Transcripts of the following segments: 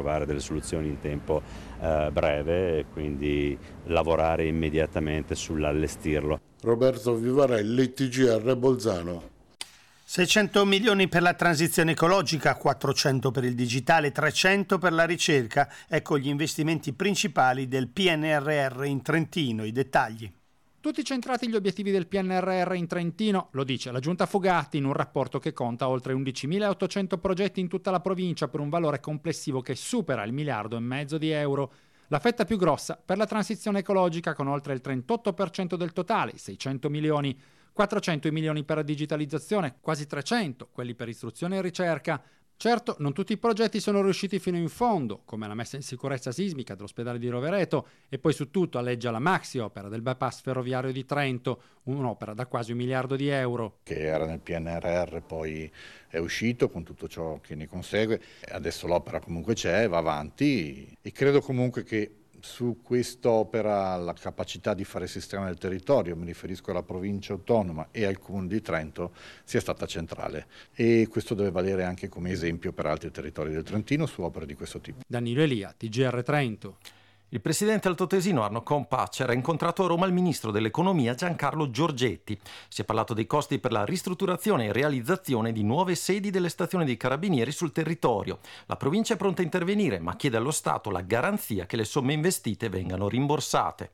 trovare delle soluzioni in tempo breve e quindi lavorare immediatamente sull'allestirlo. Roberto Vivarelli, TGR Bolzano. 600 milioni per la transizione ecologica, 400 per il digitale, 300 per la ricerca. Ecco gli investimenti principali del PNRR in Trentino. I dettagli. Tutti centrati gli obiettivi del PNRR in Trentino, lo dice la Giunta Fogatti in un rapporto che conta oltre 11.800 progetti in tutta la provincia per un valore complessivo che supera il 1,5 miliardi di euro. La fetta più grossa per la transizione ecologica con oltre il 38% del totale, 600 milioni, 400 milioni per la digitalizzazione, quasi 300 quelli per istruzione e ricerca. Certo, non tutti i progetti sono riusciti fino in fondo, come la messa in sicurezza sismica dell'ospedale di Rovereto e poi su tutto alleggia la maxi opera del bypass ferroviario di Trento, un'opera da quasi 1 miliardo di euro. Che era nel PNRR, poi è uscito con tutto ciò che ne consegue. Adesso l'opera comunque c'è, va avanti e credo comunque che su quest'opera la capacità di fare sistema del territorio, mi riferisco alla provincia autonoma e al comune di Trento, sia stata centrale e questo deve valere anche come esempio per altri territori del Trentino su opere di questo tipo. Danilo Elia, TGR Trento. Il presidente altoatesino Arno Compaccer ha incontrato a Roma il ministro dell'economia Giancarlo Giorgetti. Si è parlato dei costi per la ristrutturazione e realizzazione di nuove sedi delle stazioni dei carabinieri sul territorio. La provincia è pronta a intervenire, ma chiede allo Stato la garanzia che le somme investite vengano rimborsate.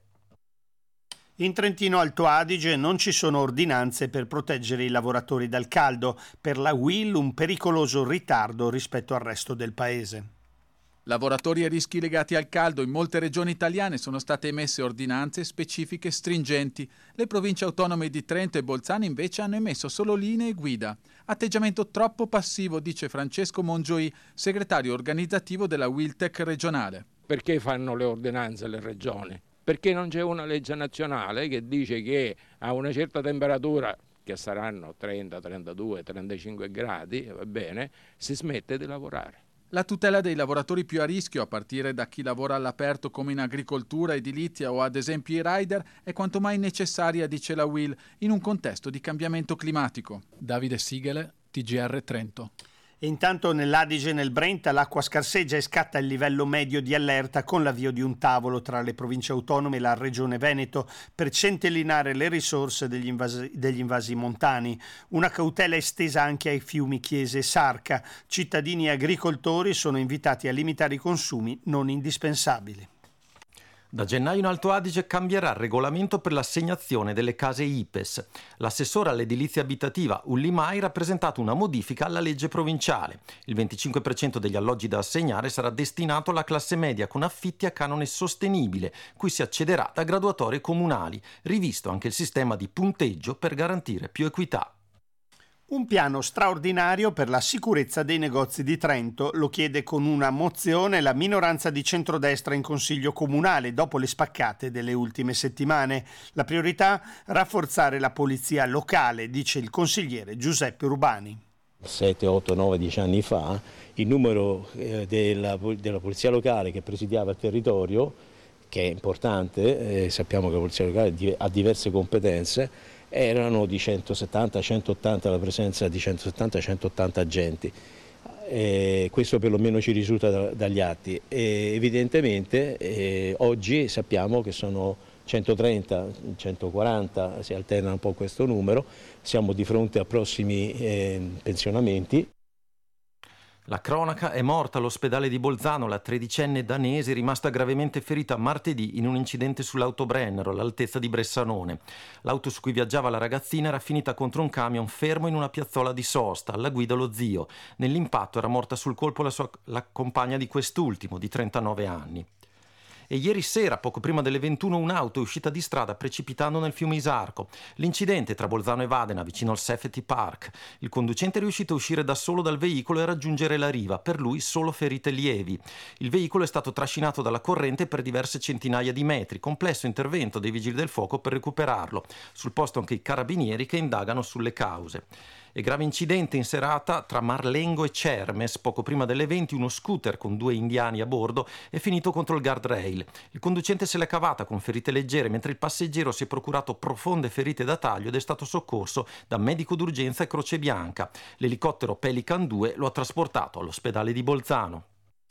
In Trentino Alto Adige non ci sono ordinanze per proteggere i lavoratori dal caldo. Per la UIL un pericoloso ritardo rispetto al resto del paese. Lavoratori a rischi legati al caldo, in molte regioni italiane sono state emesse ordinanze specifiche stringenti. Le province autonome di Trento e Bolzano invece hanno emesso solo linee guida. Atteggiamento troppo passivo, dice Francesco Mongioi, segretario organizzativo della Wiltec regionale. Perché fanno le ordinanze le regioni? Perché non c'è una legge nazionale che dice che a una certa temperatura, che saranno 30, 32, 35 gradi, va bene, si smette di lavorare. La tutela dei lavoratori più a rischio, a partire da chi lavora all'aperto come in agricoltura, edilizia o ad esempio i rider, è quanto mai necessaria, dice la UIL, in un contesto di cambiamento climatico. Davide Sigele, TGR Trento. E intanto nell'Adige e nel Brenta l'acqua scarseggia e scatta il livello medio di allerta con l'avvio di un tavolo tra le province autonome e la regione Veneto per centellinare le risorse degli invasi montani. Una cautela estesa anche ai fiumi Chiese e Sarca. Cittadini e agricoltori sono invitati a limitare i consumi non indispensabili. Da gennaio in Alto Adige cambierà il regolamento per l'assegnazione delle case IPES. L'assessore all'edilizia abitativa Ulli Mair ha presentato una modifica alla legge provinciale. Il 25% degli alloggi da assegnare sarà destinato alla classe media con affitti a canone sostenibile, cui si accederà da graduatorie comunali. Rivisto anche il sistema di punteggio per garantire più equità. Un piano straordinario per la sicurezza dei negozi di Trento lo chiede con una mozione la minoranza di centrodestra in Consiglio Comunale dopo le spaccate delle ultime settimane. La priorità? Rafforzare la polizia locale, dice il consigliere Giuseppe Urbani. 7, 8, 9, 10 anni fa il numero della polizia locale che presidiava il territorio, che è importante, sappiamo che la polizia locale ha diverse competenze, erano di 170, 180, la presenza di 170, 180 agenti. Questo perlomeno ci risulta dagli atti. Evidentemente oggi sappiamo che sono 130, 140, si alterna un po' questo numero, siamo di fronte a prossimi pensionamenti. La cronaca: è morta all'ospedale di Bolzano la tredicenne danese rimasta gravemente ferita martedì in un incidente sull'autobrennero all'altezza di Bressanone. L'auto su cui viaggiava la ragazzina era finita contro un camion fermo in una piazzola di sosta, alla guida lo zio. Nell'impatto era morta sul colpo la compagna di quest'ultimo, di 39 anni. E ieri sera, poco prima delle 21, un'auto è uscita di strada precipitando nel fiume Isarco. L'incidente tra Bolzano e Vadena, vicino al Safety Park. Il conducente è riuscito a uscire da solo dal veicolo e raggiungere la riva, per lui solo ferite lievi. Il veicolo è stato trascinato dalla corrente per diverse centinaia di metri, complesso intervento dei vigili del fuoco per recuperarlo. Sul posto anche i carabinieri che indagano sulle cause. E grave incidente in serata tra Marlengo e Cermes. Poco prima delle 20 uno scooter con 2 indiani a bordo è finito contro il guardrail. Il conducente se l'è cavata con ferite leggere, mentre il passeggero si è procurato profonde ferite da taglio ed è stato soccorso da medico d'urgenza e Croce Bianca. L'elicottero Pelican 2 lo ha trasportato all'ospedale di Bolzano.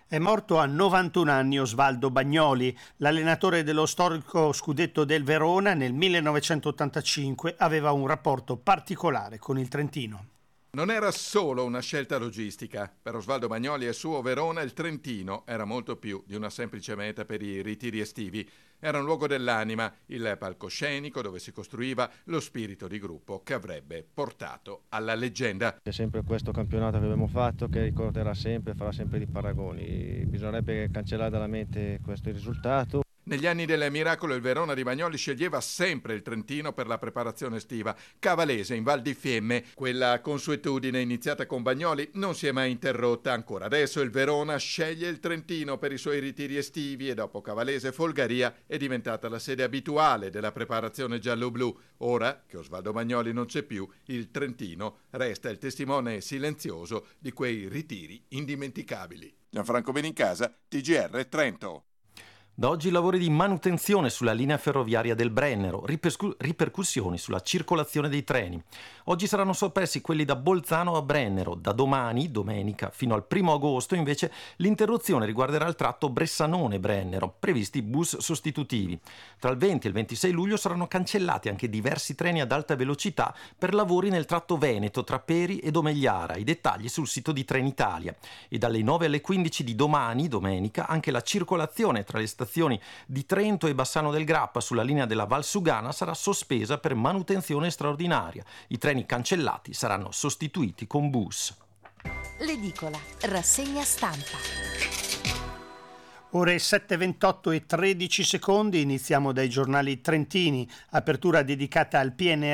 È morto a 91 anni Osvaldo Bagnoli, l'allenatore dello storico scudetto del Verona. Nel 1985 aveva un rapporto particolare con il Trentino. Non era solo una scelta logistica. Per Osvaldo Bagnoli e suo Verona il Trentino era molto più di una semplice meta per i ritiri estivi. Era un luogo dell'anima, il palcoscenico dove si costruiva lo spirito di gruppo che avrebbe portato alla leggenda. C'è sempre questo campionato che abbiamo fatto che ricorderà sempre, farà sempre di paragoni. Bisognerebbe cancellare dalla mente questo risultato. Negli anni del miracolo il Verona di Bagnoli sceglieva sempre il Trentino per la preparazione estiva. Cavalese in Val di Fiemme, quella consuetudine iniziata con Bagnoli non si è mai interrotta. Ancora adesso il Verona sceglie il Trentino per i suoi ritiri estivi e dopo Cavalese Folgaria è diventata la sede abituale della preparazione giallo-blu. Ora che Osvaldo Bagnoli non c'è più, il Trentino resta il testimone silenzioso di quei ritiri indimenticabili. Gianfranco Benincasa, TGR Trento. Da oggi lavori di manutenzione sulla linea ferroviaria del Brennero, ripercussioni sulla circolazione dei treni. Oggi saranno soppressi quelli da Bolzano a Brennero. Da domani, domenica, fino al 1 agosto, invece, l'interruzione riguarderà il tratto Bressanone-Brennero, previsti bus sostitutivi. Tra il 20 e il 26 luglio saranno cancellati anche diversi treni ad alta velocità per lavori nel tratto Veneto tra Peri e Domegliara. I dettagli sul sito di Trenitalia. E dalle 9 alle 15 di domani, domenica, anche la circolazione tra le stazioni di Trento e Bassano del Grappa sulla linea della Valsugana sarà sospesa per manutenzione straordinaria. I treni cancellati saranno sostituiti con bus. L'edicola, rassegna stampa. Ore 7:28 e 13 secondi, iniziamo dai giornali trentini. Apertura dedicata al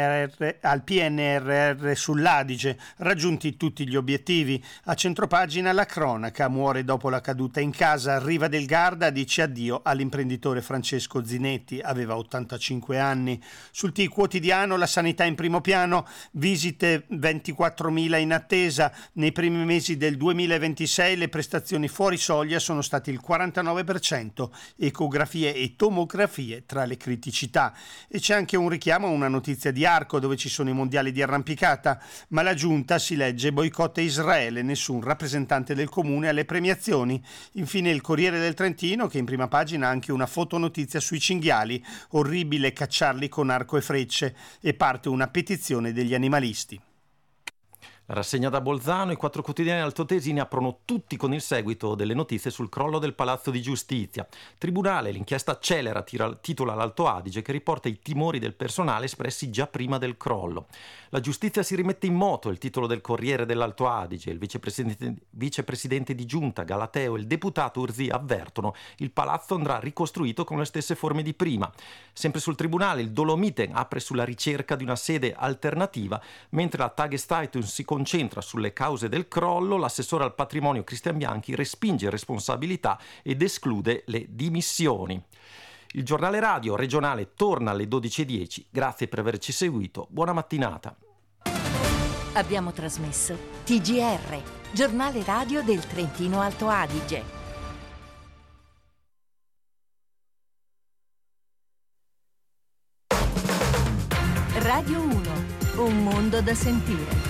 PNRR sull'Adige, raggiunti tutti gli obiettivi. A centropagina la cronaca, muore dopo la caduta in casa. Riva del Garda dice addio all'imprenditore Francesco Zinetti, aveva 85 anni. Sul T quotidiano la sanità in primo piano, visite 24.000 in attesa. Nei primi mesi del 2026 le prestazioni fuori soglia sono state il 49%, ecografie e tomografie tra le criticità. E c'è anche un richiamo a una notizia di Arco dove ci sono i mondiali di arrampicata, ma la giunta, si legge, boicotta Israele, nessun rappresentante del comune alle premiazioni. Infine il Corriere del Trentino, che in prima pagina ha anche una fotonotizia sui cinghiali, orribile cacciarli con arco e frecce, e parte una petizione degli animalisti. La rassegna da Bolzano, i 4 quotidiani altoatesini aprono tutti con il seguito delle notizie sul crollo del Palazzo di Giustizia. Tribunale, l'inchiesta accelera, titola l'Alto Adige, che riporta i timori del personale espressi già prima del crollo. La giustizia si rimette in moto, il titolo del Corriere dell'Alto Adige. Il vicepresidente di giunta Galateo e il deputato Urzi avvertono: il palazzo andrà ricostruito con le stesse forme di prima. Sempre sul Tribunale, il Dolomite apre sulla ricerca di una sede alternativa, mentre la Tageszeitung si concentra sulle cause del crollo. L'assessore al patrimonio Cristian Bianchi respinge responsabilità ed esclude le dimissioni. Il giornale radio regionale torna alle 12:10. Grazie per averci seguito. Buona mattinata. Abbiamo trasmesso TGR, giornale radio del Trentino Alto Adige. Radio 1, un mondo da sentire.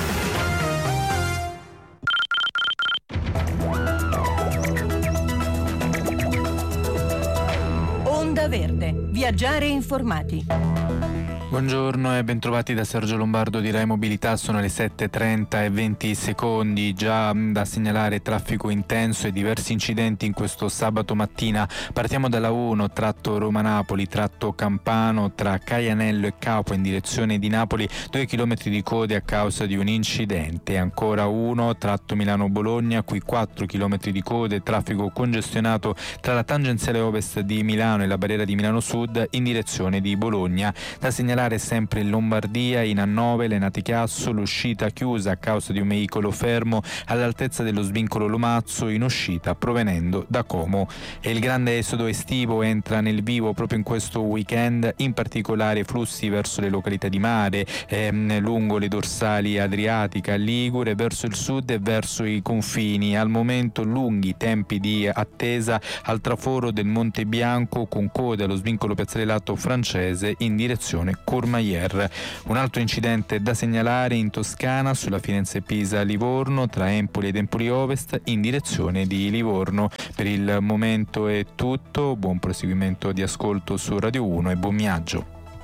Onda Verde, viaggiare informati. Buongiorno e bentrovati da Sergio Lombardo di Rai Mobilità. Sono le 7:30 e 20 secondi. Già da segnalare traffico intenso e diversi incidenti in questo sabato mattina. Partiamo dalla 1, tratto Roma-Napoli, tratto Campano tra Caianello e Capo in direzione di Napoli, 2 chilometri di code a causa di un incidente. Ancora 1, tratto Milano-Bologna, qui 4 chilometri di code, traffico congestionato tra la tangenziale ovest di Milano e la barriera di Milano Sud in direzione di Bologna. Da segnalare sempre in Lombardia, in A9 Lenate Chiasso, l'uscita chiusa a causa di un veicolo fermo all'altezza dello svincolo Lomazzo in uscita provenendo da Como. E il grande esodo estivo entra nel vivo proprio in questo weekend, in particolare flussi verso le località di mare, lungo le dorsali Adriatica, Ligure, verso il sud e verso i confini. Al momento lunghi tempi di attesa al traforo del Monte Bianco, con coda allo svincolo Piazzale Lato francese in direzione Courmayeur. Un altro incidente da segnalare in Toscana sulla Firenze-Pisa-Livorno tra Empoli ed Empoli Ovest in direzione di Livorno. Per il momento è tutto, buon proseguimento di ascolto su Radio 1 e buon viaggio.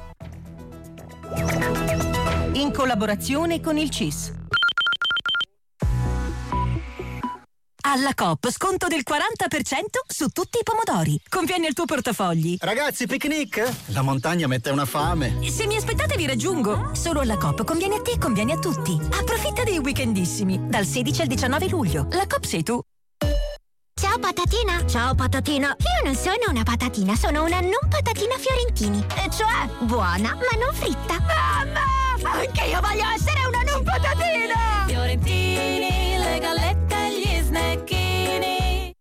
In collaborazione con il CIS. Alla Coop sconto del 40% su tutti i pomodori. Conviene il tuo portafogli. Ragazzi, picnic? La montagna mette una fame. Se mi aspettate vi raggiungo. Solo alla Coop conviene a te e conviene a tutti. Approfitta dei weekendissimi. Dal 16 al 19 luglio. La Coop sei tu. Ciao patatina. Ciao patatina. Io non sono una patatina, sono una non patatina Fiorentini. E cioè, buona, ma non fritta. Mamma, anche io voglio essere una non patatina. Fiorentini, le gallette e gli snecchini.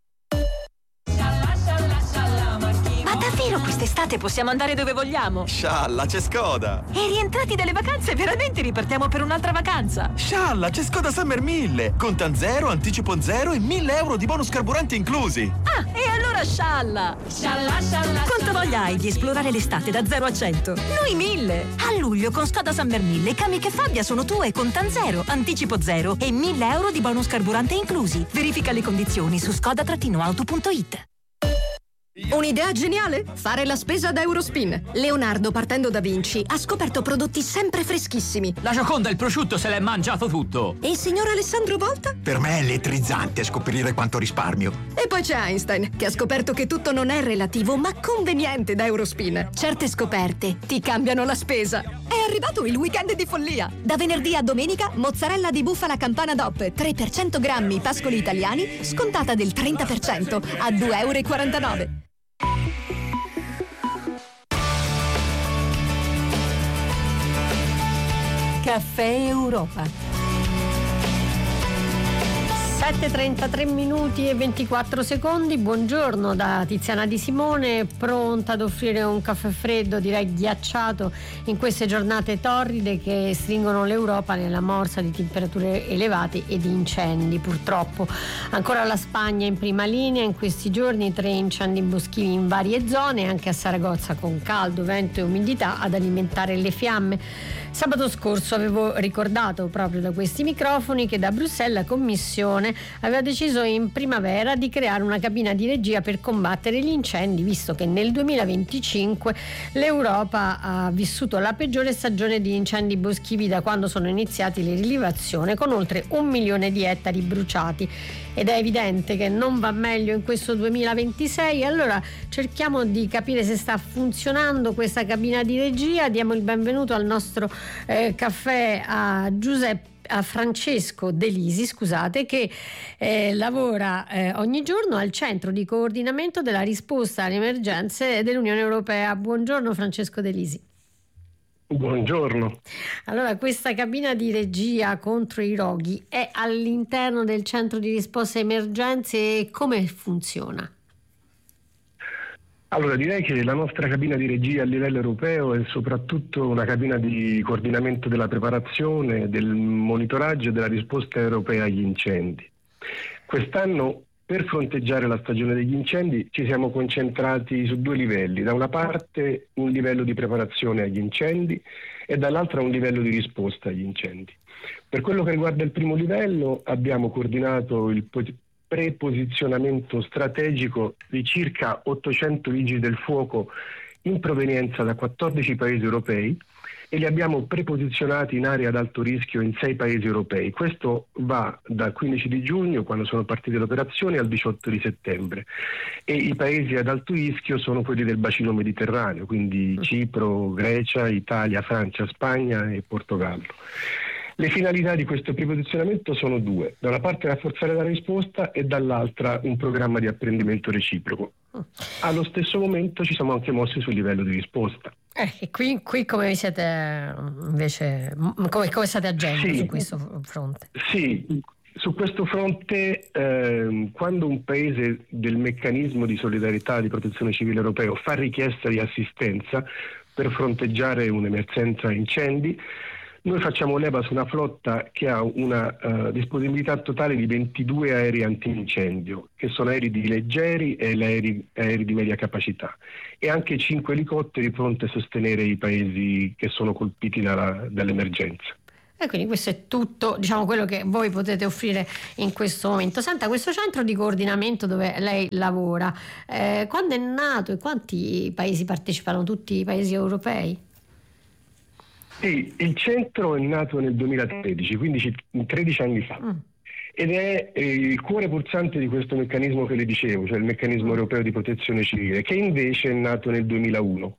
Ma davvero quest'estate possiamo andare dove vogliamo? Scialla, c'è Skoda. E rientrati dalle vacanze veramente ripartiamo per un'altra vacanza. Scialla, c'è Skoda Summer 1000. Contan 0, anticipo 0 e 1.000 euro di bonus carburanti inclusi. Ah, e allora scialla. Scialla, scialla. Quanta voglia hai di esplorare l'estate da 0 a 100? Noi 1000. A luglio con Skoda Summer 1000 i Kamiq e Fabia sono tue con Contan 0, anticipo 0 e 1.000 euro di bonus carburante inclusi. Verifica le condizioni su skoda-auto.it. Un'idea geniale? Fare la spesa ad Eurospin. Leonardo, partendo da Vinci, ha scoperto prodotti sempre freschissimi. La Gioconda il prosciutto se l'è mangiato tutto. E il signor Alessandro Volta? Per me è elettrizzante scoprire quanto risparmio. E poi c'è Einstein, che ha scoperto che tutto non è relativo, ma conveniente da Eurospin. Certe scoperte ti cambiano la spesa. È arrivato il weekend di follia. Da venerdì a domenica, mozzarella di bufala Campana DOP, 3 per 100 grammi, pascoli italiani, scontata del 30% a €2,49. Caffè Europa. 7:33 minuti e 24 secondi. Buongiorno da Tiziana Di Simone, pronta ad offrire un caffè freddo, direi ghiacciato, in queste giornate torride che stringono l'Europa nella morsa di temperature elevate e di incendi. Purtroppo ancora la Spagna in prima linea in questi giorni, 3 incendi boschivi in varie zone, anche a Saragozza con caldo, vento e umidità ad alimentare le fiamme. Sabato scorso avevo ricordato proprio da questi microfoni che da Bruxelles la Commissione aveva deciso in primavera di creare una cabina di regia per combattere gli incendi, visto che nel 2025 l'Europa ha vissuto la peggiore stagione di incendi boschivi da quando sono iniziati le rilevazioni, con oltre 1 milione di ettari bruciati. Ed è evidente che non va meglio in questo 2026. Allora cerchiamo di capire se sta funzionando questa cabina di regia. Diamo il benvenuto al nostro caffè a Francesco De Lisi, scusate, che lavora ogni giorno al centro di coordinamento della risposta alle emergenze dell'Unione Europea. Buongiorno Francesco De Lisi. Buongiorno. Allora, questa cabina di regia contro i roghi è all'interno del centro di risposta alle emergenze e come funziona? Allora, direi che la nostra cabina di regia a livello europeo è soprattutto una cabina di coordinamento della preparazione, del monitoraggio e della risposta europea agli incendi. Quest'anno, per fronteggiare la stagione degli incendi, ci siamo concentrati su 2 livelli. Da una parte un livello di preparazione agli incendi e dall'altra un livello di risposta agli incendi. Per quello che riguarda il primo livello, abbiamo coordinato il preposizionamento strategico di circa 800 vigili del fuoco in provenienza da 14 paesi europei e li abbiamo preposizionati in aree ad alto rischio in 6 paesi europei. Questo va dal 15 di giugno, quando sono partite le operazioni, al 18 di settembre. E i paesi ad alto rischio sono quelli del bacino mediterraneo, quindi Cipro, Grecia, Italia, Francia, Spagna e Portogallo. Le finalità di questo preposizionamento sono 2: da una parte rafforzare la risposta e dall'altra un programma di apprendimento reciproco. Allo stesso momento ci siamo anche mossi sul livello di risposta. E qui come siete invece, come state agendo su questo fronte? Sì, su questo fronte quando un paese del meccanismo di solidarietà di protezione civile europeo fa richiesta di assistenza per fronteggiare un'emergenza incendi, Noi facciamo leva su una flotta che ha una disponibilità totale di 22 aerei antincendio, che sono aerei di leggeri e aerei di media capacità, e anche 5 elicotteri pronti a sostenere i paesi che sono colpiti dall'emergenza. E quindi questo è tutto, diciamo, quello che voi potete offrire in questo momento. Senta, questo centro di coordinamento dove lei lavora, quando è nato e quanti paesi partecipano? Tutti i paesi europei? Sì, il centro è nato nel 2013, quindi 13 anni fa. Ed è il cuore pulsante di questo meccanismo che le dicevo, cioè il meccanismo europeo di protezione civile, che invece è nato nel 2001.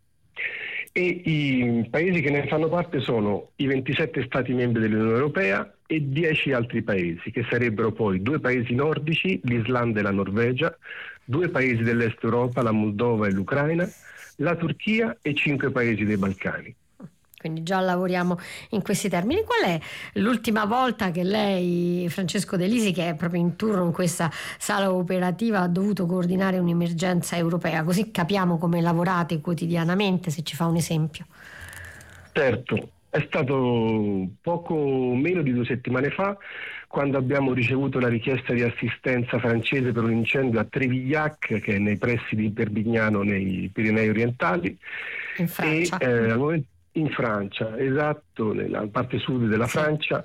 E i paesi che ne fanno parte sono i 27 Stati membri dell'Unione Europea e 10 altri paesi, che sarebbero poi 2 paesi nordici, l'Islanda e la Norvegia, 2 paesi dell'Est Europa, la Moldova e l'Ucraina, la Turchia e 5 paesi dei Balcani. Quindi già lavoriamo in questi termini. Qual è l'ultima volta che lei, Francesco De Lisi, che è proprio in turno in questa sala operativa, ha dovuto coordinare un'emergenza europea? Così capiamo come lavorate quotidianamente, se ci fa un esempio. Certo, è stato poco meno di 2 settimane fa, quando abbiamo ricevuto la richiesta di assistenza francese per un incendio a Trévillac, che è nei pressi di Perpignano, nei Pirenei orientali. In Francia. Al momento in Francia, esatto, nella parte sud della Francia,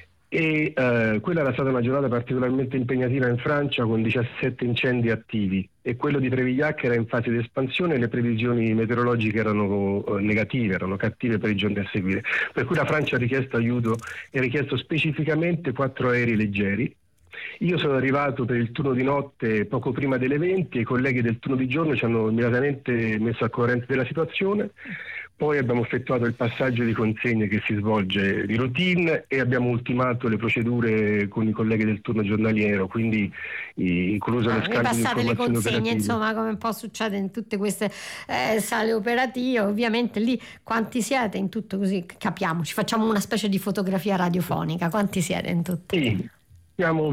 e quella era stata una giornata particolarmente impegnativa in Francia, con 17 incendi attivi, e quello di Trévillac era in fase di espansione e le previsioni meteorologiche erano negative, erano cattive per i giorni a seguire, per cui la Francia ha richiesto aiuto e ha richiesto specificamente 4 aerei leggeri. Io sono arrivato per il turno di notte poco prima delle 20 e i colleghi del turno di giorno ci hanno immediatamente messo al corrente della situazione. Poi abbiamo effettuato il passaggio di consegne che si svolge di routine e abbiamo ultimato le procedure con i colleghi del turno giornaliero, quindi incluso lo scambio di informazioni le consegne, operative. insomma, come un po' succede in tutte queste sale operative. Ovviamente lì quanti siete in tutto, così capiamo, ci facciamo una specie di fotografia radiofonica. Quanti siete in tutto? Sì. Siamo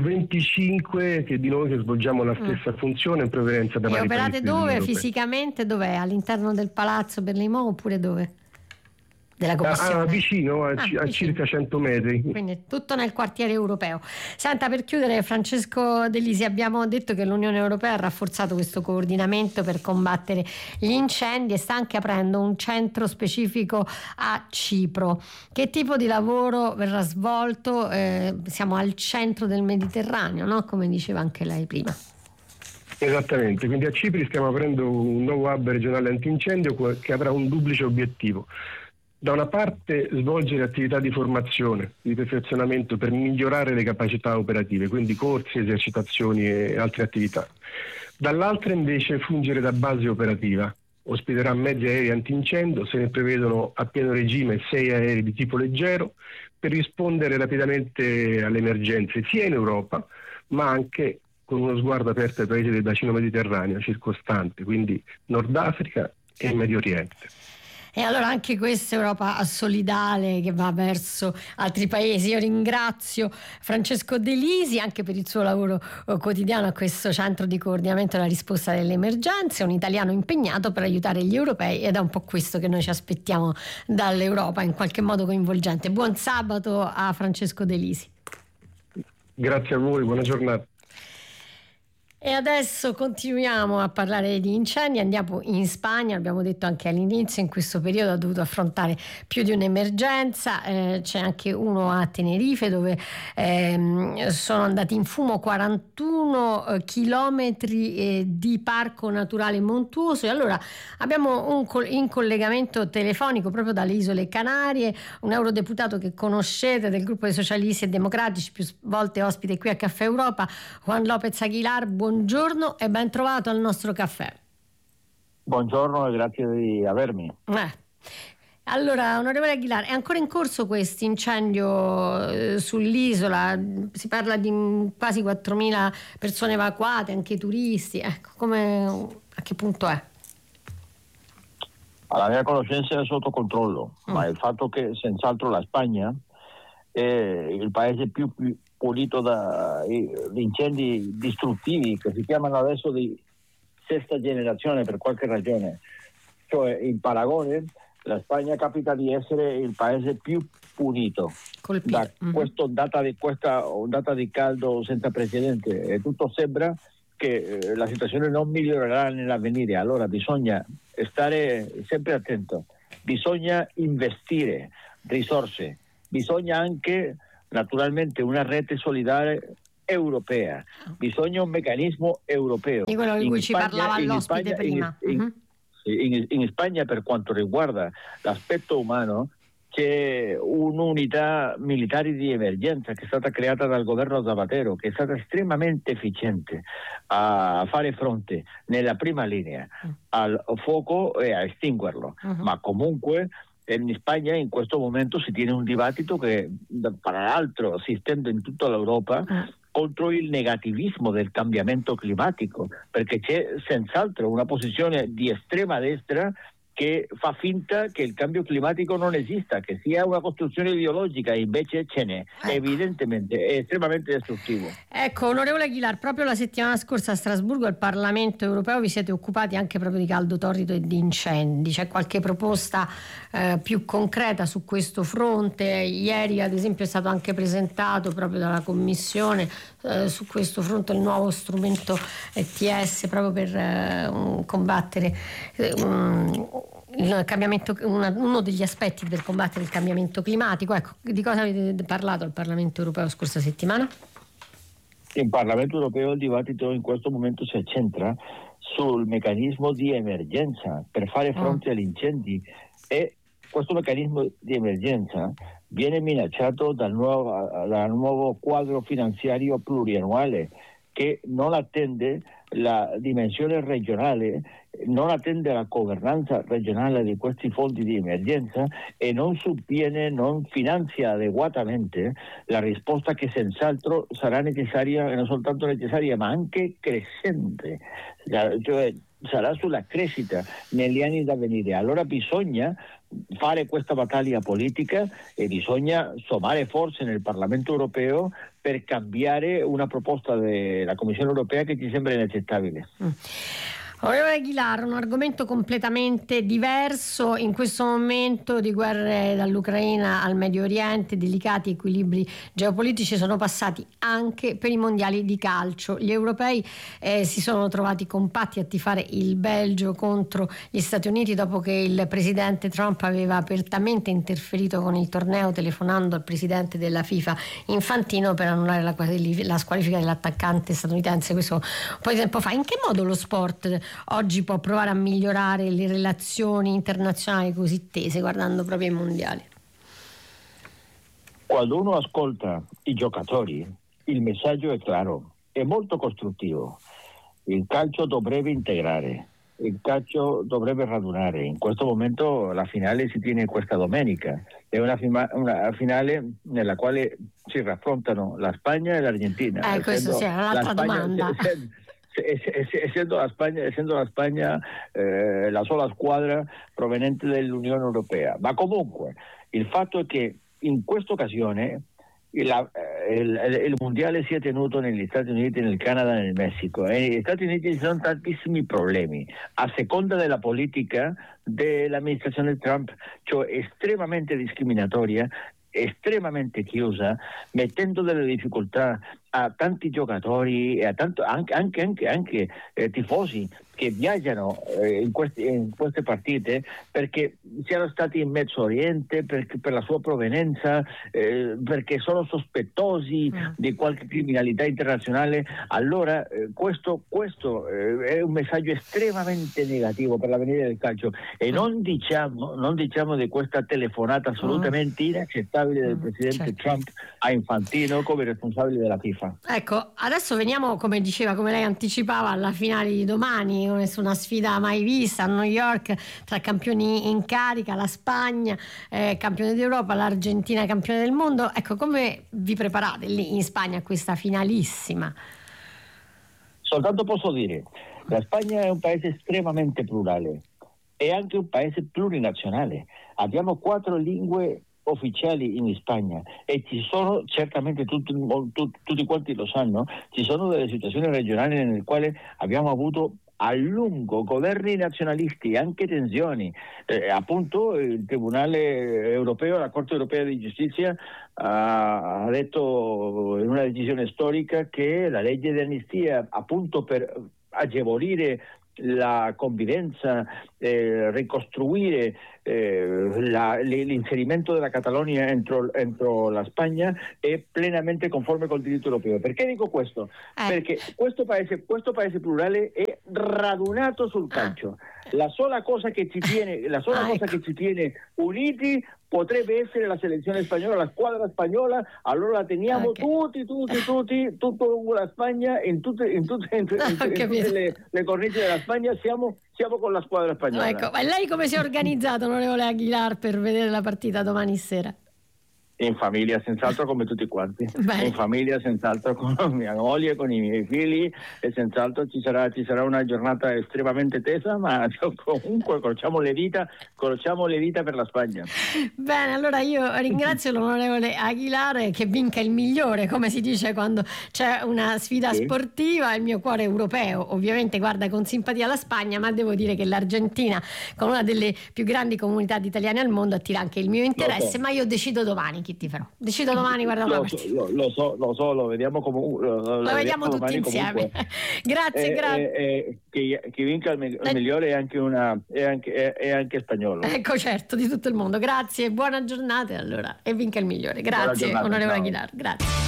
25 che di noi che svolgiamo la stessa funzione in provenienza da vari paesi. E operate dove? Fisicamente dov'è? All'interno del palazzo Berlimont oppure dove? Della Commissione? Vicino, a circa 100 metri. Quindi tutto nel quartiere europeo. Senta, per chiudere, Francesco De Lisi, abbiamo detto che l'Unione Europea ha rafforzato questo coordinamento per combattere gli incendi e sta anche aprendo un centro specifico a Cipro. Che tipo di lavoro verrà svolto? Siamo al centro del Mediterraneo, no? Come diceva anche lei prima. Esattamente, quindi a Cipri stiamo aprendo un nuovo hub regionale antincendio che avrà un duplice obiettivo. Da una parte svolgere attività di formazione, di perfezionamento per migliorare le capacità operative, quindi corsi, esercitazioni e altre attività. Dall'altra invece fungere da base operativa. Ospiterà mezzi aerei antincendio, se ne prevedono a pieno regime 6 aerei di tipo leggero per rispondere rapidamente alle emergenze sia in Europa ma anche con uno sguardo aperto ai paesi del bacino mediterraneo circostante, quindi Nord Africa e Medio Oriente. E allora anche questa Europa solidale che va verso altri paesi. Io ringrazio Francesco De Lisi anche per il suo lavoro quotidiano a questo centro di coordinamento della risposta delle emergenze, un italiano impegnato per aiutare gli europei, ed è un po' questo che noi ci aspettiamo dall'Europa, in qualche modo coinvolgente. Buon sabato a Francesco De Lisi. Grazie a voi, buona giornata. E adesso continuiamo a parlare di incendi, andiamo in Spagna. Abbiamo detto anche all'inizio, in questo periodo ha dovuto affrontare più di un'emergenza, c'è anche uno a Tenerife dove sono andati in fumo 41 chilometri di parco naturale montuoso. E allora abbiamo in collegamento telefonico proprio dalle Isole Canarie un eurodeputato che conoscete del gruppo dei socialisti e democratici, più volte ospite qui a Caffè Europa, Juan López Aguilar. Buongiorno e ben trovato al nostro caffè. Buongiorno e grazie di avermi. Allora, onorevole Aguilar, è ancora in corso questo incendio sull'isola? Si parla di quasi 4.000 persone evacuate, anche turisti. Ecco, a che punto è? La mia conoscenza è sotto controllo, ma il fatto che senz'altro la Spagna è il paese più pulito dagli incendi distruttivi che si chiamano adesso di sesta generazione per qualche ragione, cioè in paragone la Spagna capita di essere il paese più punito da questa ondata di caldo senza precedente, e tutto sembra che la situazione non migliorerà nell'avvenire. Allora bisogna stare sempre attento, bisogna investire risorse, bisogna anche naturalmente una rete solidale europea, bisogna un meccanismo europeo. Di quello di cui ci parlava l'ospite prima. In Spagna, per quanto riguarda l'aspetto umano, c'è un'unità militare di emergenza che è stata creata dal governo Zapatero, che è stata estremamente efficiente a fare fronte nella prima linea al fuoco e a estinguerlo. Ma comunque in Spagna in questo momento si tiene un dibattito che tra l'altro si estende in tutta l'Europa contro il negativismo del cambiamento climatico, perché c'è senz'altro una posizione di estrema destra che fa finta che il cambio climatico non esista, che sia una costruzione ideologica, e invece ce n'è, evidentemente, è estremamente distruttivo. Ecco, onorevole Aguilar, proprio la settimana scorsa a Strasburgo al Parlamento europeo vi siete occupati anche proprio di caldo torrido e di incendi. C'è qualche proposta più concreta su questo fronte? Ieri ad esempio è stato anche presentato proprio dalla Commissione su questo fronte il nuovo strumento ETS proprio per combattere il cambiamento, uno degli aspetti per combattere il cambiamento climatico. Ecco, di cosa avete parlato al Parlamento europeo scorsa settimana? In Parlamento europeo il dibattito in questo momento si accentra sul meccanismo di emergenza per fare fronte agli incendi, e questo meccanismo di emergenza viene minacciato dal nuovo quadro finanziario pluriannuale, che non attende la dimensione regionale, non attende la governanza regionale di questi fondi di emergenza e non subviene, non finanzia adeguatamente la risposta che senz'altro sarà necessaria, e non soltanto necessaria ma anche crescente, cioè sarà sulla crescita negli anni da venire. Allora bisogna fare questa battaglia politica e bisogna sommare forze nel Parlamento europeo per cambiare una proposta della Commissione europea che ci sembra inaccettabile. Onorevole Aguilar, un argomento completamente diverso. In questo momento di guerre dall'Ucraina al Medio Oriente, delicati equilibri geopolitici sono passati anche per i mondiali di calcio. Gli europei si sono trovati compatti a tifare il Belgio contro gli Stati Uniti dopo che il presidente Trump aveva apertamente interferito con il torneo telefonando al presidente della FIFA Infantino per annullare la squalifica dell'attaccante statunitense. Questo un po' di tempo fa. In che modo lo sport oggi può provare a migliorare le relazioni internazionali così tese, guardando proprio ai mondiali? Quando uno ascolta i giocatori, il messaggio è chiaro, è molto costruttivo. Il calcio dovrebbe integrare, il calcio dovrebbe radunare. In questo momento la finale si tiene questa domenica, è una finale nella quale si raffrontano la Spagna e l'Argentina. Questa sì, è l'altra domanda. Essendo la Spagna la sola squadra proveniente dall'Unione Europea. Ma comunque il fatto è che in questa occasione il mondiale si è tenuto negli Stati Uniti, nel Canada e nel Messico, e negli Stati Uniti ci sono tantissimi problemi a seconda della politica dell'amministrazione Trump, cioè estremamente discriminatoria, estremamente chiusa, mettendo delle difficoltà a tanti giocatori e a anche tifosi che viaggiano in queste partite, perché siano stati in Medio Oriente, per la sua provenienza, perché sono sospettosi di qualche criminalità internazionale. Allora questo è un messaggio estremamente negativo per l'avvenire del calcio, e non diciamo di questa telefonata assolutamente inaccettabile del presidente Trump a Infantino come responsabile della FIFA. Ecco, adesso veniamo, come lei anticipava, alla finale di domani, una sfida mai vista a New York tra campioni in carica, la Spagna campione d'Europa, l'Argentina campione del mondo. Ecco, come vi preparate lì in Spagna a questa finalissima? Soltanto posso dire, la Spagna è un paese estremamente plurale, è anche un paese plurinazionale. Abbiamo 4 lingue ufficiali in Spagna e ci sono, certamente tutti quanti lo sanno, ci sono delle situazioni regionali nelle quali abbiamo avuto a lungo governi nazionalisti, anche tensioni. Appunto il Tribunale europeo, la Corte europea di giustizia ha detto in una decisione storica che la legge di amnistia, appunto per agevolire la convivenza, ricostruire l'inserimento della Catalogna entro la Spagna, è plenamente conforme col diritto europeo. Perché dico questo? Perché questo paese plurale è radunato sul calcio. La sola cosa che ci tiene uniti potrebbe essere la selezione spagnola, la squadra spagnola. Allora la teniamo tutti, tutto lungo la Spagna, in tutte le cornici della Spagna siamo con la squadra spagnola. Ecco, ma lei come si è organizzato, onorevole Aguilar, per vedere la partita domani sera? In famiglia, senz'altro, come tutti quanti. Beh. In famiglia, senz'altro, con mia moglie, con i miei figli, e senz'altro ci sarà una giornata estremamente tesa, ma comunque crociamo le dita per la Spagna. Bene, allora io ringrazio l'onorevole Aguilar, che vinca il migliore, come si dice quando c'è una sfida sportiva. Il mio cuore europeo ovviamente guarda con simpatia la Spagna, ma devo dire che l'Argentina, con una delle più grandi comunità di italiani al mondo, attira anche il mio interesse, ma io decido domani chi ti farò. Decido domani, guarda una partita. Lo so, lo vediamo comunque. Lo vediamo tutti insieme. Grazie. Chi vinca il migliore è anche spagnolo. Ecco, certo, di tutto il mondo. Grazie, buona giornata allora. E vinca il migliore. Grazie, onorevole Aguilar. Grazie.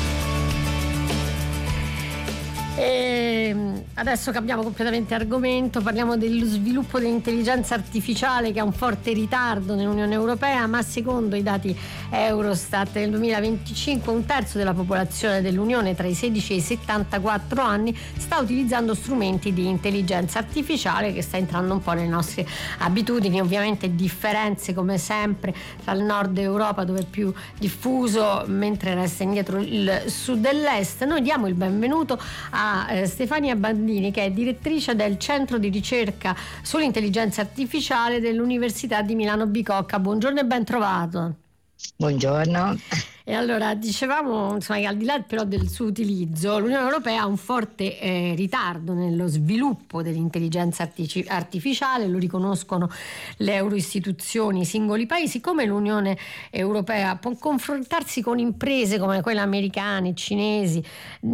E adesso cambiamo completamente argomento, parliamo dello sviluppo dell'intelligenza artificiale, che ha un forte ritardo nell'Unione Europea, ma secondo i dati Eurostat nel 2025 un terzo della popolazione dell'Unione tra i 16 e i 74 anni sta utilizzando strumenti di intelligenza artificiale, che sta entrando un po' nelle nostre abitudini. Ovviamente differenze come sempre tra il nord Europa, dove è più diffuso, mentre resta indietro il sud e l'est. Noi diamo il benvenuto a Stefania Bandini, che è direttrice del centro di ricerca sull'intelligenza artificiale dell'Università di Milano Bicocca. Buongiorno e ben trovato. Buongiorno. E allora dicevamo, insomma, al di là però del suo utilizzo, l'Unione Europea ha un forte ritardo nello sviluppo dell'intelligenza artificiale, lo riconoscono le euroistituzioni, i singoli paesi. Come l'Unione Europea può confrontarsi con imprese come quelle americane, cinesi,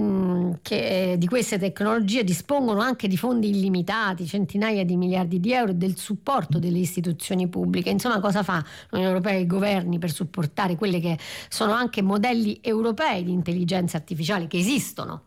che di queste tecnologie dispongono anche di fondi illimitati, centinaia di miliardi di euro, e del supporto delle istituzioni pubbliche? Insomma, cosa fa l'Unione Europea e i governi per supportare quelle che sono anche modelli europei di intelligenza artificiale che esistono?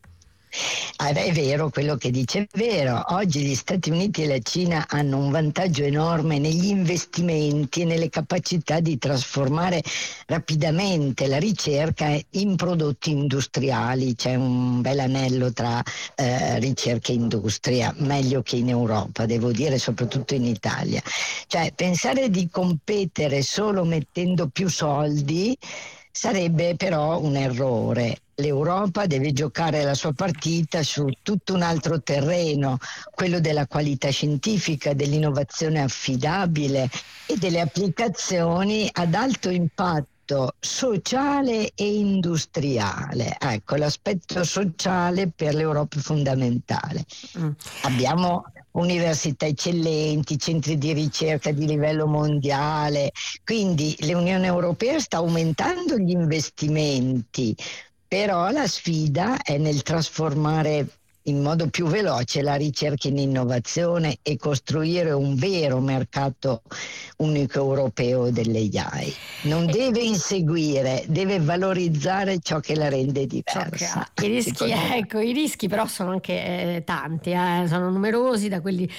È vero quello che dice, è vero. Oggi gli Stati Uniti e la Cina hanno un vantaggio enorme negli investimenti e nelle capacità di trasformare rapidamente la ricerca in prodotti industriali. C'è un bel anello tra ricerca e industria, meglio che in Europa, devo dire, soprattutto in Italia. Cioè, pensare di competere solo mettendo più soldi sarebbe però un errore. L'Europa deve giocare la sua partita su tutto un altro terreno, quello della qualità scientifica, dell'innovazione affidabile e delle applicazioni ad alto impatto sociale e industriale. Ecco, l'aspetto sociale per l'Europa è fondamentale. Abbiamo università eccellenti, centri di ricerca di livello mondiale, quindi l'Unione Europea sta aumentando gli investimenti, però la sfida è nel trasformare in modo più veloce la ricerca in innovazione e costruire un vero mercato unico europeo delle AI. Non deve inseguire, deve valorizzare ciò che la rende diversa. I rischi però sono anche tanti, sono numerosi, da quelli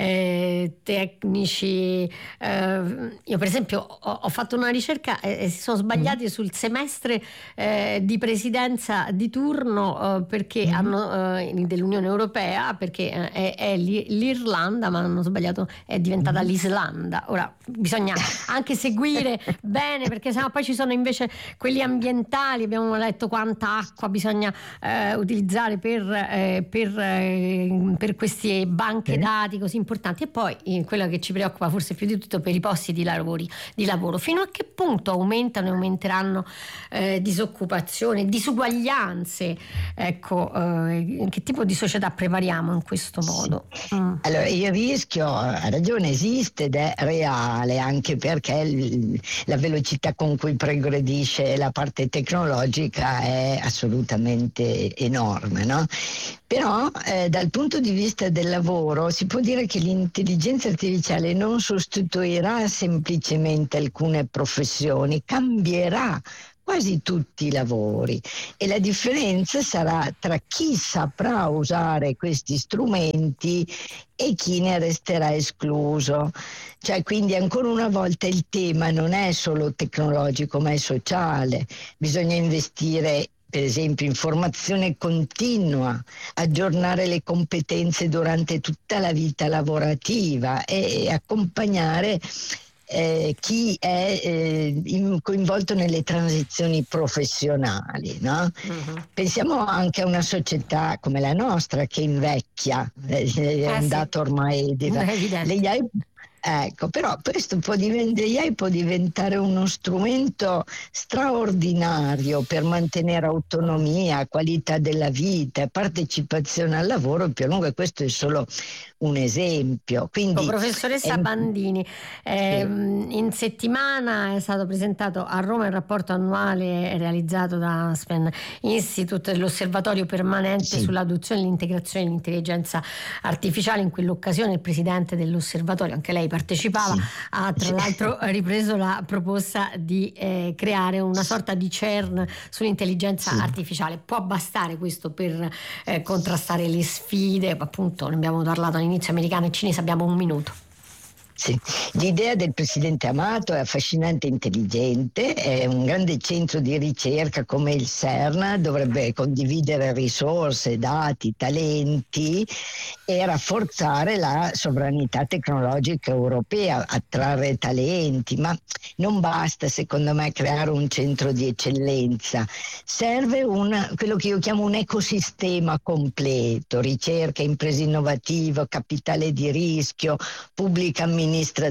tecnici. Io per esempio ho fatto una ricerca e si sono sbagliati sul semestre di presidenza di turno, perché hanno dell'Unione Europea, perché è l'Irlanda, ma hanno sbagliato, è diventata l'Islanda. Ora bisogna anche seguire bene, perché sennò poi ci sono invece quelli ambientali. Abbiamo letto quanta acqua bisogna utilizzare per queste banche dati così importanti, e poi quello che ci preoccupa forse più di tutto, per i posti di lavoro. Fino a che punto aumentano e aumenteranno disoccupazione, disuguaglianze? Ecco, che tipo tipo di società prepariamo in questo modo? Allora, il rischio, ha ragione, esiste ed è reale, anche perché la velocità con cui progredisce la parte tecnologica è assolutamente enorme, no? Però dal punto di vista del lavoro si può dire che l'intelligenza artificiale non sostituirà semplicemente alcune professioni, cambierà quasi tutti i lavori, e la differenza sarà tra chi saprà usare questi strumenti e chi ne resterà escluso. Cioè, quindi ancora una volta il tema non è solo tecnologico, ma è sociale. Bisogna investire per esempio in formazione continua, aggiornare le competenze durante tutta la vita lavorativa e accompagnare chi è coinvolto nelle transizioni professionali, no? Pensiamo anche a una società come la nostra che invecchia, è un dato ormai l'AI. Ecco, però questo l'AI può diventare uno strumento straordinario per mantenere autonomia, qualità della vita, partecipazione al lavoro più a lungo, e questo è solo un esempio. Quindi, professoressa Bandini, in settimana è stato presentato a Roma il rapporto annuale realizzato da Aspen Institute, l'osservatorio permanente sull'adozione e l'integrazione dell'intelligenza artificiale. In quell'occasione il presidente dell'osservatorio, anche lei partecipava, ha tra l'altro ripreso la proposta di creare una sorta di CERN sull'intelligenza artificiale. Può bastare questo per contrastare le sfide? Appunto, ne abbiamo parlato all'inizio, americano e cinese. Abbiamo un minuto. Sì. L'idea del presidente Amato è affascinante e intelligente, è un grande centro di ricerca come il CERN, dovrebbe condividere risorse, dati, talenti e rafforzare la sovranità tecnologica europea, attrarre talenti, ma non basta secondo me creare un centro di eccellenza, serve quello che io chiamo un ecosistema completo, ricerca, imprese innovative, capitale di rischio, pubblica amministrazione,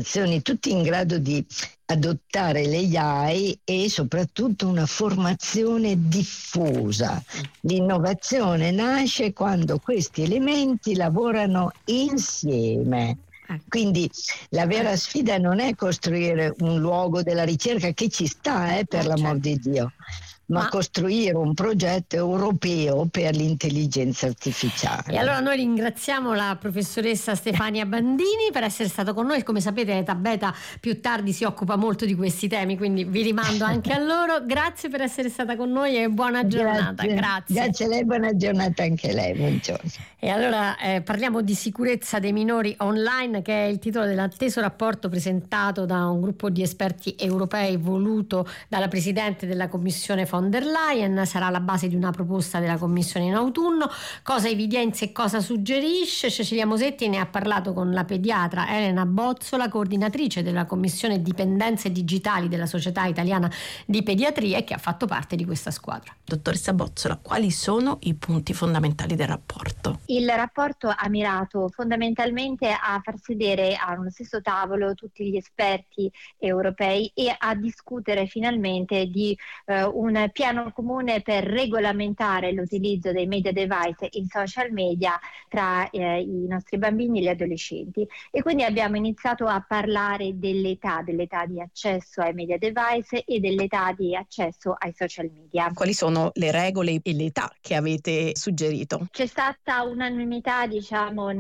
tutti in grado di adottare le AI e soprattutto una formazione diffusa. L'innovazione nasce quando questi elementi lavorano insieme. Quindi la vera sfida non è costruire un luogo della ricerca, che ci sta, per l'amor di Dio, ma costruire un progetto europeo per l'intelligenza artificiale. E allora noi ringraziamo la professoressa Stefania Bandini per essere stato con noi. Come sapete, Eta Beta più tardi si occupa molto di questi temi, quindi vi rimando anche a loro. Grazie per essere stata con noi e buona giornata. Grazie a lei, buona giornata anche a lei. Buongiorno. E allora parliamo di sicurezza dei minori online, che è il titolo dell'atteso rapporto presentato da un gruppo di esperti europei voluto dalla Presidente della Commissione von der Leyen. Sarà la base di una proposta della Commissione in autunno. Cosa evidenzia e cosa suggerisce? Cecilia Mosetti ne ha parlato con la pediatra Elena Bozzola, coordinatrice della Commissione Dipendenze Digitali della Società Italiana di Pediatria, e che ha fatto parte di questa squadra. Dottoressa Bozzola, quali sono i punti fondamentali del rapporto? Il rapporto ha mirato fondamentalmente a far sedere a uno stesso tavolo tutti gli esperti europei e a discutere finalmente di un piano comune per regolamentare l'utilizzo dei media device e i social media tra i nostri bambini e gli adolescenti. E quindi abbiamo iniziato a parlare dell'età di accesso ai media device e dell'età di accesso ai social media. Quali sono le regole e l'età che avete suggerito? C'è stata unanimità, diciamo,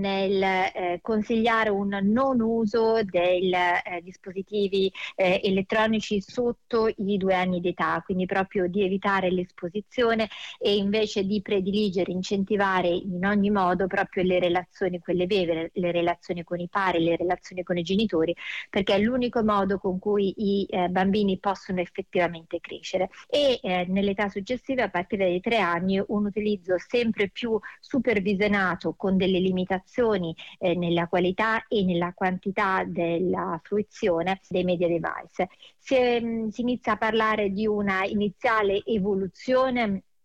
nel consigliare un non uso dei dispositivi elettronici sotto i 2 anni di età, quindi proprio di evitare l'esposizione e invece di prediligere, incentivare in ogni modo proprio le relazioni, quelle vere, le relazioni con i pari, le relazioni con i genitori, perché è l'unico modo con cui i bambini possono effettivamente crescere. E nell'età successiva, a partire dai 3 anni, un utilizzo sempre più supervisionato con delle limitazioni nella qualità e nella quantità della fruizione dei media device. Si inizia a parlare di una iniziale evoluzione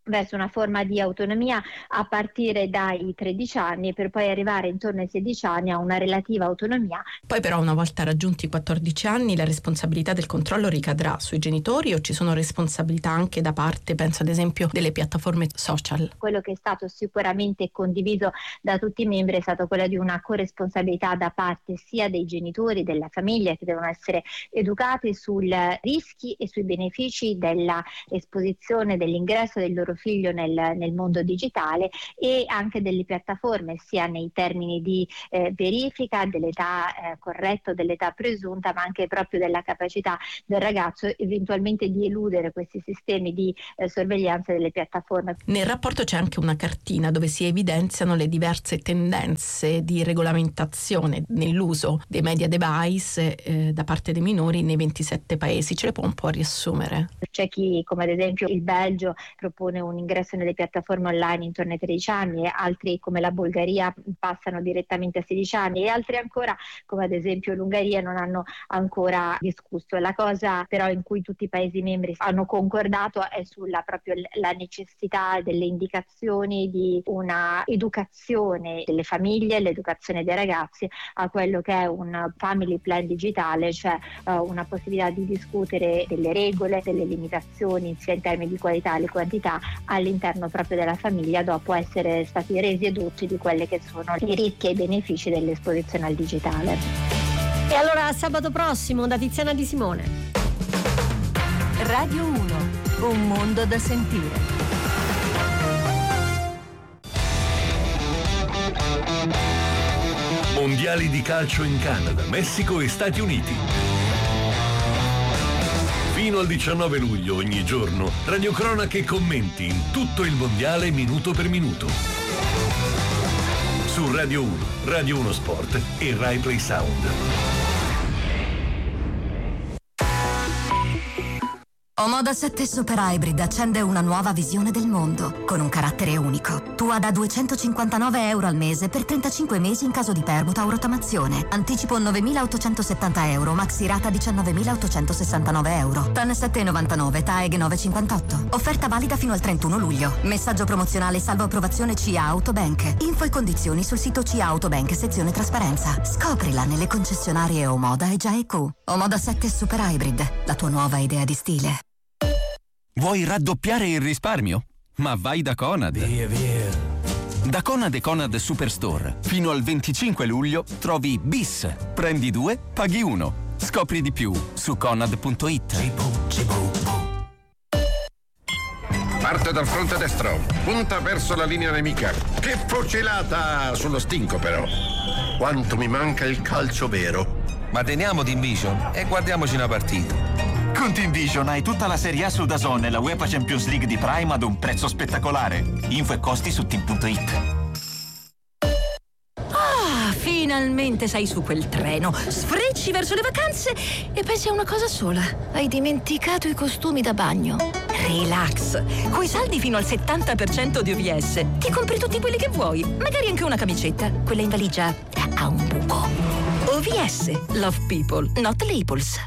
verso una forma di autonomia a partire dai 13 anni per poi arrivare intorno ai 16 anni a una relativa autonomia. Poi però una volta raggiunti i 14 anni la responsabilità del controllo ricadrà sui genitori o ci sono responsabilità anche da parte, penso ad esempio, delle piattaforme social? Quello che è stato sicuramente condiviso da tutti i membri è stato quello di una corresponsabilità da parte sia dei genitori, della famiglia, che devono essere educati sui rischi e sui benefici della esposizione, dell'ingresso del loro figlio nel mondo digitale, e anche delle piattaforme, sia nei termini di verifica dell'età corretta o dell'età presunta, ma anche proprio della capacità del ragazzo eventualmente di eludere questi sistemi di sorveglianza delle piattaforme. Nel rapporto c'è anche una cartina dove si evidenziano le diverse tendenze di regolamentazione nell'uso dei media device da parte dei minori nei 27 paesi. Ce le può un po' riassumere? C'è chi, come ad esempio il Belgio, propone un ingresso nelle piattaforme online intorno ai 13 anni, e altri come la Bulgaria passano direttamente a 16 anni, e altri ancora come ad esempio l'Ungheria non hanno ancora discusso. La cosa però in cui tutti i Paesi membri hanno concordato è sulla proprio la necessità delle indicazioni di una educazione delle famiglie, l'educazione dei ragazzi a quello che è un family plan digitale, cioè una possibilità di discutere delle regole, delle limitazioni sia in termini di qualità e quantità all'interno proprio della famiglia, dopo essere stati resi edotti di quelli che sono i rischi e i benefici dell'esposizione al digitale. E allora sabato prossimo da Tiziana Di Simone. Radio 1, un mondo da sentire. Mondiali di calcio in Canada, Messico e Stati Uniti. Fino al 19 luglio ogni giorno, radiocronache e commenti in tutto il mondiale minuto per minuto. Su Radio 1, Radio 1 Sport e Rai Play Sound. Omoda 7 Super Hybrid accende una nuova visione del mondo, con un carattere unico. Tua da €259 al mese per 35 mesi in caso di permuta o rottamazione. Anticipo €9.870, maxi rata €19.869. TAN 7,99, TAEG 9,58. Offerta valida fino al 31 luglio. Messaggio promozionale salvo approvazione CIA Autobank. Info e condizioni sul sito CIA Autobank, sezione trasparenza. Scoprila nelle concessionarie Omoda e Gia EQ. Omoda 7 Super Hybrid, la tua nuova idea di stile. Vuoi raddoppiare il risparmio? Ma vai da Conad. Da Conad e Conad Superstore. Fino al 25 luglio trovi BIS. Prendi 2, paghi 1. Scopri di più su conad.it. Parte dal fronte destro. Punta verso la linea nemica. Che fucilata! Sullo stinco però. Quanto mi manca il calcio vero. Ma teniamo Team Vision e guardiamoci una partita. Con Team Vision hai tutta la Serie A su DAZN e la UEFA Champions League di Prime ad un prezzo spettacolare. Info e costi su team.it. Ah, finalmente sei su quel treno. Sfrecci verso le vacanze e pensi a una cosa sola. Hai dimenticato i costumi da bagno. Relax. Coi saldi fino al 70% di OVS ti compri tutti quelli che vuoi. Magari anche una camicetta. Quella in valigia ha un buco. OVS. Love people, not labels.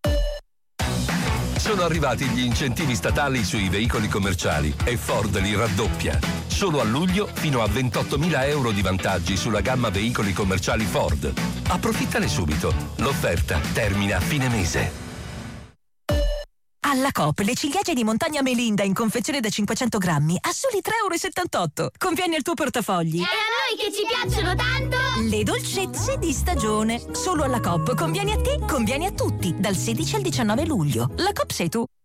Sono arrivati gli incentivi statali sui veicoli commerciali e Ford li raddoppia. Solo a luglio fino a €28.000 di vantaggi sulla gamma veicoli commerciali Ford. Approfittane subito. L'offerta termina a fine mese. Alla Coop le ciliegie di montagna Melinda in confezione da 500 grammi a soli €3,78. Convieni al tuo portafogli. E a noi che ci piacciono tanto! Le dolcezze di stagione. Solo alla Coop. Convieni a te, convieni a tutti. Dal 16 al 19 luglio. La Coop sei tu.